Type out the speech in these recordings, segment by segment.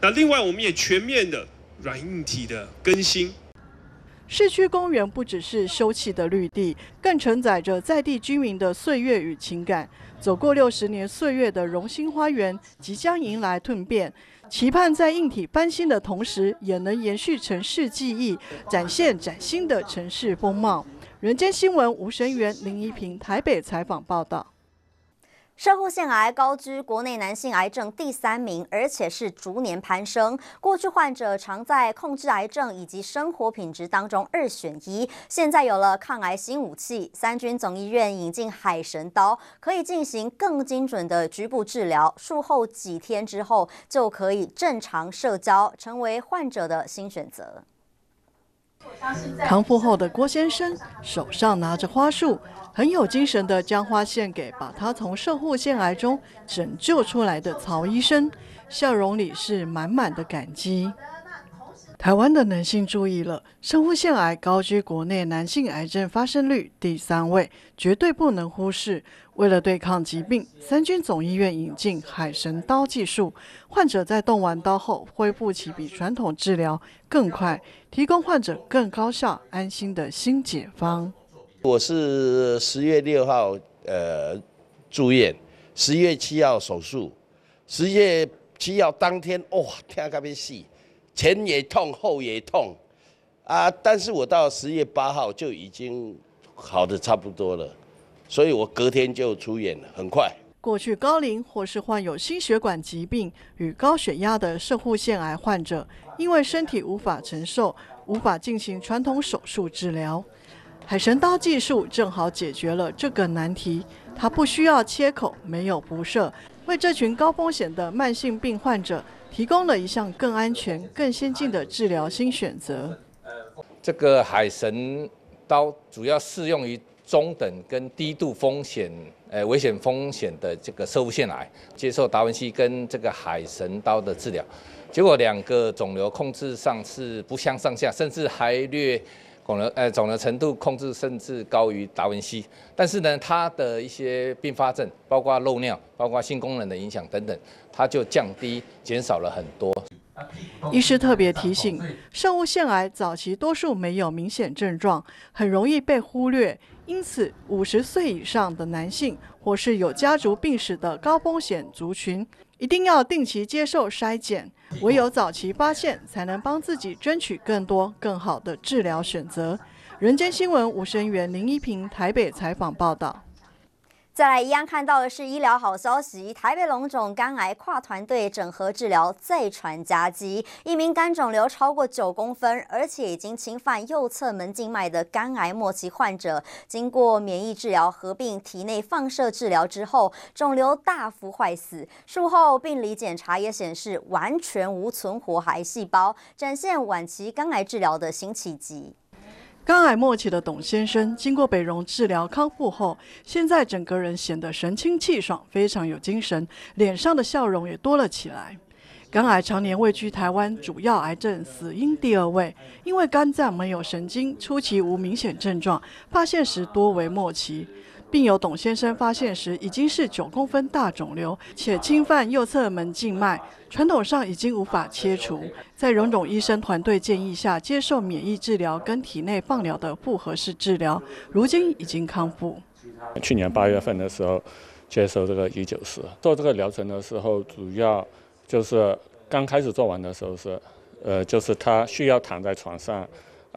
那另外，我们也全面的软硬体的更新。 市区公园不只是休憩的绿地，更承载着在地居民的岁月与情感。走过60年岁月的荣兴花园即将迎来蜕变，期盼在硬体翻新的同时，也能延续城市记忆，展现崭新的城市风貌。人间新闻吴声源、林怡平台北采访报道。 摄护腺癌高居国内男性癌症第3名，而且是逐年攀升。过去患者常在控制癌症以及生活品质当中2选1，现在有了抗癌新武器，三军总医院引进海神刀，可以进行更精准的局部治疗，术后几天之后就可以正常社交，成为患者的新选择。 康复后的郭先生手上拿着花束，很有精神地将花献给把他从摄护腺癌中拯救出来的曹医生，笑容里是满满的感激。台湾的男性注意了，摄护腺癌高居国内男性癌症发生率第3位，绝对不能忽视。为了对抗疾病，三军总医院引进海神刀技术，患者在动完刀后恢复期比传统治疗更快，提供患者更高效、安心的新解方。 我是10月6号住院，11月7号手术，11月7号当天痛到要死，前也痛后也痛啊！但是我到10月8号就已经好的差不多了，所以我隔天就出院了，很快。 过去高龄或是患有心血管疾病与高血压的摄护腺癌患者，因为身体无法承受，无法进行传统手术治疗。海神刀技术正好解决了这个难题，它不需要切口，没有辐射，为这群高风险的慢性病患者提供了一项更安全、更先进的治疗新选择。 这个海神刀主要适用于中等跟低度风险、危险风险的这个摄护腺癌，接受达文西跟这个海神刀的治疗，结果2个肿瘤控制上是不相上下，甚至还略肿瘤程度控制甚至高于达文西，但是呢，它的一些并发症，包括漏尿、包括性功能的影响等等，它就减少了很多。 医师特别提醒，摄护腺癌早期多数没有明显症状，很容易被忽略，因此50岁以上的男性或是有家族病史的高风险族群，一定要定期接受筛检，唯有早期发现，才能帮自己争取更多更好的治疗选择。人间新闻吴声源、林怡平台北采访报道。 再来一样看到的是医疗好消息，台北龙总肝癌跨团队整合治疗再传佳绩，一名肝肿瘤超过9公分，而且已经侵犯右侧门静脉的肝癌末期患者，经过免疫治疗合并体内放射治疗之后，肿瘤大幅坏死，术后病理检查也显示完全无存活癌细胞，展现晚期肝癌治疗的新奇迹。 肝癌末期的董先生，经过北荣治疗康复后，现在整个人显得神清气爽，非常有精神，脸上的笑容也多了起来。肝癌常年位居台湾主要癌症死因第2位，因为肝脏没有神经，初期无明显症状，发现时多为末期。病友董先生发现时已经是9公分大肿瘤，且侵犯右侧门静脉，传统上已经无法切除。在荣总医生团队建议下，接受免疫治疗跟体内放疗的复合式治疗，如今已经康复。 去年8月份的时候接受这个194，做这个疗程的时候，主要就是刚开始做完的时候是，就是他需要躺在床上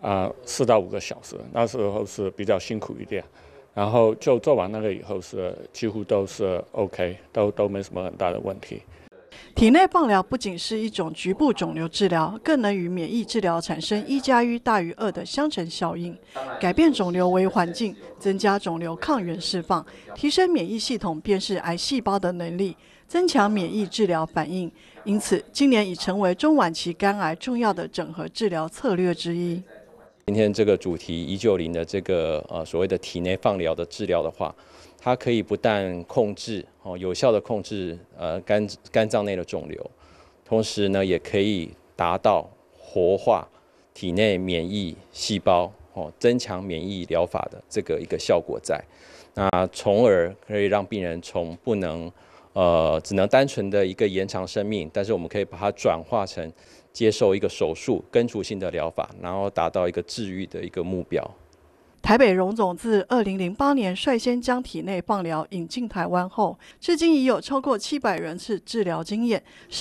4到5个小时，那时候是比较辛苦一点。然后就做完那个以后是几乎都是 OK， 都没什么很大的问题。 体内放疗不仅是一种局部肿瘤治疗，更能与免疫治疗产生1+1大于2的相乘效应，改变肿瘤微环境，增加肿瘤抗原释放，提升免疫系统辨识癌细胞的能力，增强免疫治疗反应。因此，今年已成为中晚期肝癌重要的整合治疗策略之一。 今天这个主题190的这个所谓的体内放疗的治疗的话，它可以不但有效的控制肝脏内的肿瘤，同时呢也可以达到活化体内免疫细胞，增强免疫疗法的这个一个效果在，那从而可以让病人从不能只能单纯的一个延长生命，但是我们可以把它转化成接受一个手术根除性的疗法，然后达到一个治愈的一个目标。 台北荣总自2008年率先将体内放疗引进台湾后，至今已有超过700人次治疗经验。